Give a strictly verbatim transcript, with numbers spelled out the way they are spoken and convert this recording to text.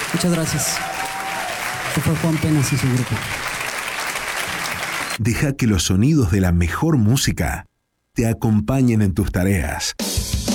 Muchas gracias. Este fue Juan Penas y su grupo. Deja que los sonidos de la mejor música te acompañen en tus tareas.